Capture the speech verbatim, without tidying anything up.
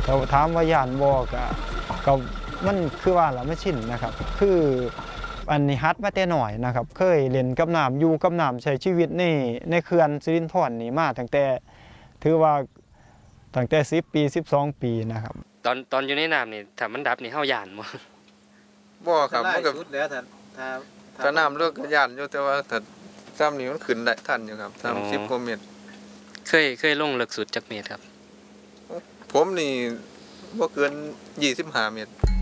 แต่ถามว่าย่านบ่ก็ก็มันคือว่าล่ะมันชินนะครับคืออันนี้ฮัดมาแต่น้อยนะครับเคยเล่นกับน้ำอยู่กับน้ำใช้ชีวิตในในเขื่อนสิรินธรนี่มาตั้งแต่ถือว่าตั้งแต่สิบปีสิบสองปีนะครับตอนตอนอยู่ในน้ำนี่ถ้ามันดับนี่เฮาย่านบ่บ่ครับมันก็สุดแล้วถ้าถ้าถ้าน้ำเลิกก็ย่านอยู่แต่ว่าถ้าซ้ำนี่มันขึ้นได้ทันอยู่ครับสามสิบกว่าเมตรเคยเคยลงลึกสุดจักเมตรครับผมนี่บ่เกินยี่สิบห้าเมตร